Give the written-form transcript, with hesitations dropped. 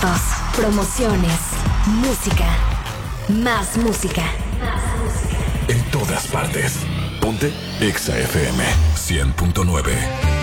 conciertos, promociones, música. Más música. En todas partes. Ponte Exa FM 100.9.